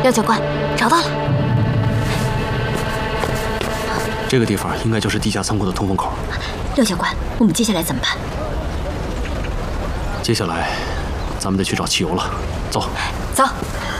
廖教官，找到了。 这个地方应该就是地下仓库的通风口。 廖教官，我们接下来怎么办？ 接下来，咱们得去找汽油了。走。 走。